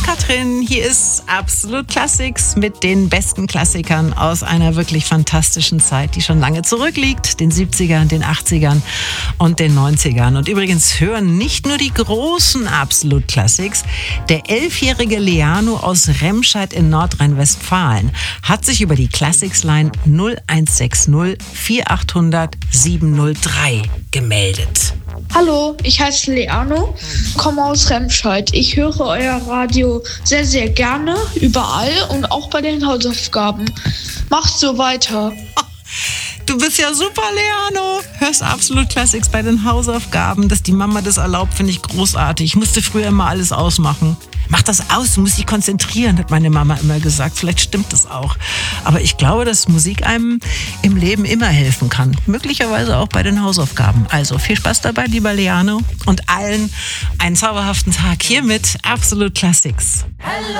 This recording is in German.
ist Katrin. Hier ist Absolut Classics mit den besten Klassikern aus einer wirklich fantastischen Zeit, die schon lange zurückliegt. Den 70ern, den 80ern und den 90ern. Und übrigens hören nicht nur die großen Absolut Classics. Der 11-jährige Leano aus Remscheid in Nordrhein-Westfalen hat sich über die Classics-Line 0160 4800 703 gemeldet. Hallo, ich heiße Leano, komme aus Remscheid. Ich höre euer Radio sehr, sehr gerne, überall und auch bei den Hausaufgaben. Macht so weiter. Du bist ja super, Leano. Hörst Absolut Classics bei den Hausaufgaben. Dass die Mama das erlaubt, finde ich großartig. Ich musste früher immer alles ausmachen. Mach das aus, du musst dich konzentrieren, hat meine Mama immer gesagt. Vielleicht stimmt das auch. Aber ich glaube, dass Musik einem im Leben immer helfen kann. Möglicherweise auch bei den Hausaufgaben. Also viel Spaß dabei, lieber Leano. Und allen einen zauberhaften Tag hier mit Absolut Classics. Hello.